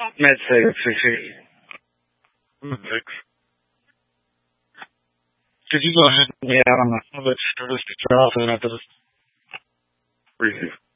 Med-Six, succeed. Med-Six. Could you go ahead and get out on the service to drop and after this? Receive.